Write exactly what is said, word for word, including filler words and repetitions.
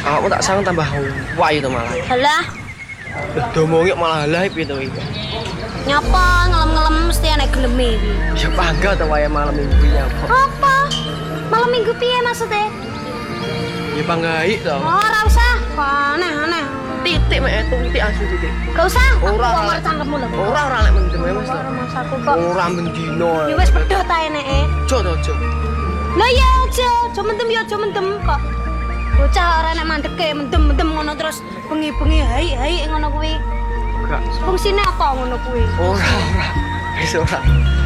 Aku tak sang tambah wae to malah. Halah, Domongnya malah lah piye to iki. nyapa ngelem-ngelem mesti ana geleme iki. Ya bangga to wae malam minggu ya. Apa? Malam minggu piye maksudnya? Ya bangga iki to. Oh, ora usah. Aneh, aneh. Titik mek itu titik asli titik. Gak usah. Aku Ora, ngomong ora. cangkemmu lho. Ora ora lek mendem Mas. Ora masaku kok. Ora mendino. Ya wis pedhot ae neke. Ojo to ojo. Lah ya aja, aja mendem ya aja mendem kok. Bocah ora nek mandeke mendem-mendem ngono terus bengi-bengi hai-hai ngono kuwi. Enggak. Fungsine apa ngono kuwi? Ora ora. Wis ora.